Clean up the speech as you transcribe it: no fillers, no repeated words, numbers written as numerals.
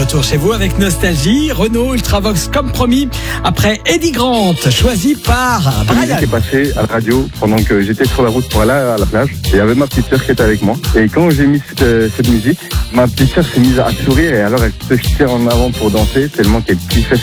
retour chez vous avec nostalgie. Renault Ultravox comme promis. Après Eddie Grant, choisi par Brian. Qui est passé à la radio pendant que j'étais sur la route pour aller à la plage. Et il y avait ma petite sœur qui était avec moi. Et quand j'ai mis cette musique, ma petite sœur s'est mise à sourire et alors elle se jetait en avant pour danser tellement qu'elle kiffait